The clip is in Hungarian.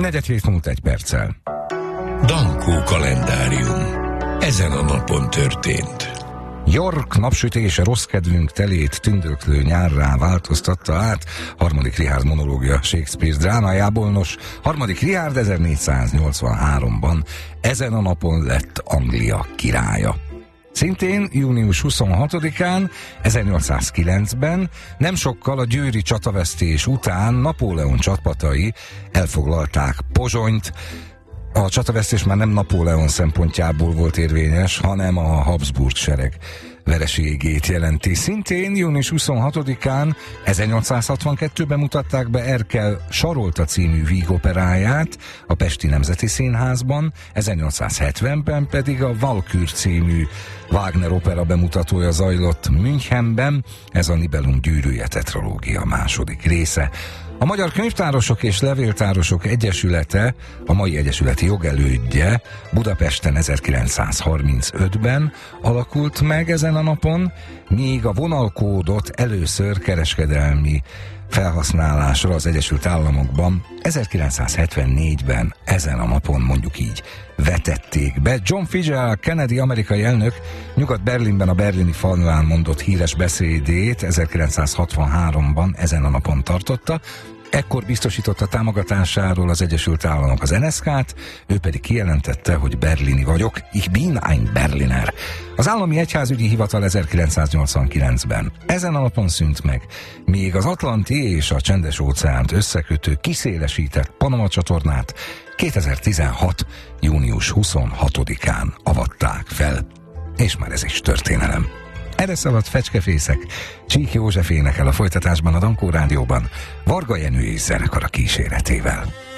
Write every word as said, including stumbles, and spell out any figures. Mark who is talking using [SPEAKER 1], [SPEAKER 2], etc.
[SPEAKER 1] Negyed hét múlt egy perccel.
[SPEAKER 2] Dankó kalendárium. Ezen a napon történt.
[SPEAKER 1] York napsütése rossz kedvünk telét tündöklő nyárrá változtatta át. Harmadik Richard monológia Shakespeare drámájából. Nos, Harmadik Richard ezernégyszáznyolcvanháromban ezen a napon lett Anglia királya. Szintén június huszonhatodikán ezernyolcszázkilencben, nem sokkal a győri csatavesztés után Napóleon csapatai elfoglalták Pozsonyt. A csatavesztés már nem Napóleon szempontjából volt érvényes, hanem a Habsburg sereg vereségét jelenti. Szintén június huszonhatodikán ezernyolcszázhatvankettőben mutatták be Erkel Sarolta című vígoperáját a Pesti Nemzeti Színházban, ezernyolcszázhetvenben pedig a Walkür című Wagner opera bemutatója zajlott Münchenben, ez a Nibelung gyűrűje tetralógia második része. A Magyar Könyvtárosok és Levéltárosok Egyesülete, a mai egyesületi jogelődje Budapesten ezerkilencszázharmincötben alakult meg ezen a napon, míg a vonalkódot először kereskedelmi felhasználásra az Egyesült Államokban ezerkilencszázhetvennégyben ezen a napon, mondjuk így, vetették be. John Fitzgerald Kennedy amerikai elnök Nyugat-Berlinben a berlini falván mondott híres beszédét ezerkilencszázhatvanháromban ezen a napon tartotta. Ekkor biztosította támogatásáról az Egyesült Államok az en es ká-t, ő pedig kijelentette, hogy berlini vagyok, ich bin ein Berliner. Az Állami Egyházügyi Hivatal ezerkilencszáznyolcvankilencben ezen a napon szűnt meg, míg az Atlanti és a Csendes-óceánt összekötő kiszélesített Panama csatornát kétezer-tizenhat. június huszonhatodikán avatták fel. És már ez is történelem. Erre szaladt Fecskefészek, Csík József énekel a folytatásban a Dankó Rádióban, Varga Jenő és zenekara kíséretével.